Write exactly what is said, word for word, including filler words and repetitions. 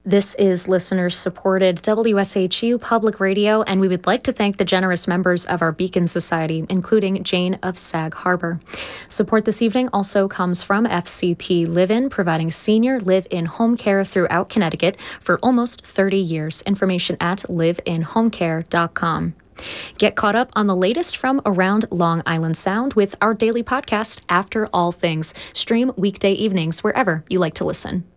This is listener-supported W S H U Public Radio, and we would like to thank the generous members of our Beacon Society, including Jane of Sag Harbor. Support this evening also comes from F C P Live-In, providing senior live-in home care throughout Connecticut for almost thirty years. Information at live in home care dot com. Get caught up on the latest from around Long Island Sound with our daily podcast, After All Things. Stream weekday evenings wherever you like to listen.